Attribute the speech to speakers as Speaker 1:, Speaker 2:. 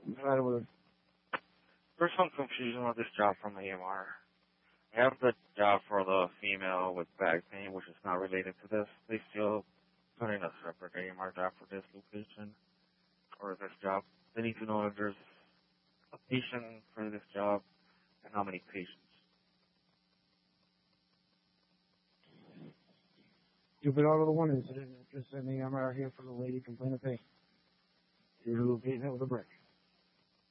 Speaker 1: Right with
Speaker 2: There's some confusion with this job from AMR. I have the job for the female with back pain, which is not related to this. They still put in a separate AMR job for this location or this job. They need to know if there's a patient for this job and how many patients.
Speaker 1: Stupid Auto 1 incident. Just sending AMR here for the lady complaining of pain. You're locating it with a brick.